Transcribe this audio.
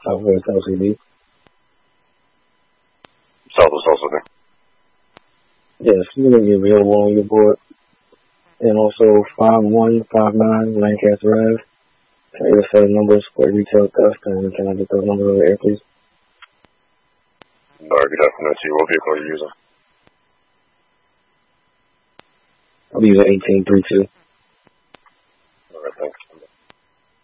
Southwest LCD. Southwest LCD. Yes, you may be available on your board. And also 5159 Lancaster Ave. Can I get a set of numbers for retail theft, and can I get those numbers over the air, please? Alright, good afternoon to you. What vehicle are you using? I'm using 1832.